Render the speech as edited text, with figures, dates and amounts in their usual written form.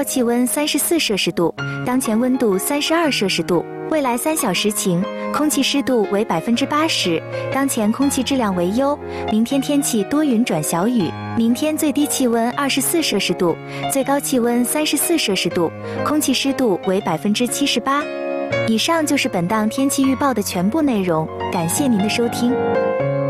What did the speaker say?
高气温34摄氏度，当前温度32摄氏度。未来3小时晴，空气湿度为80%，当前空气质量为优。明天天气多云转小雨，明天最低气温24摄氏度，最高气温34摄氏度，空气湿度为78%。以上就是本档天气预报的全部内容，感谢您的收听。